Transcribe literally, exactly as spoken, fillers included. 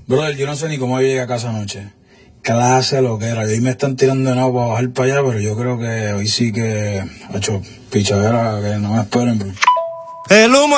Brother, yo no sé ni cómo llegué a casa anoche. Clase lo que era. Hoy me están tirando de nuevo para bajar para allá, pero yo creo que hoy sí que, ha hecho pichadera, que no me esperen, bro. El humo